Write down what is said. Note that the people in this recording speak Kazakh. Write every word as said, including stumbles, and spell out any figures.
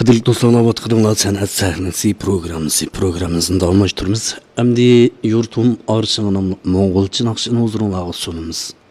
Қыдырық достарына батқыдыңлар сәнәт сәхнесі программысы. Программысын да алмаш тұрмыз. Әмді юртум аршыңының Моңғолчы нақшын озырыңлағы сонымыз.